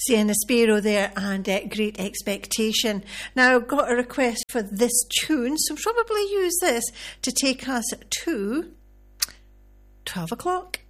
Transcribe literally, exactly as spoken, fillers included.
Sienna Sparrow there and uh, Great Expectation. Now, I've got a request for this tune, so probably use this to take us to twelve o'clock.